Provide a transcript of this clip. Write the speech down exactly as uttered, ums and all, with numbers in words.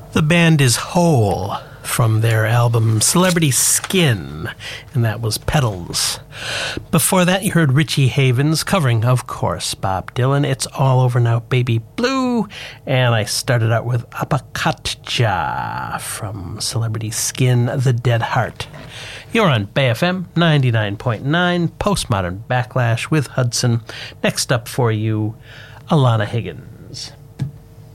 The band is Hole from their album Celebrity Skin, and that was Petals. Before that, you heard Richie Havens covering, of course, Bob Dylan. It's All Over Now, Baby Blue. And I started out with Apakatja from Celebrity Skin, The Dead Heart. You're on Bay F M ninety-nine point nine, Postmodern Backlash with Hudson. Next up for you, Alana Higgins.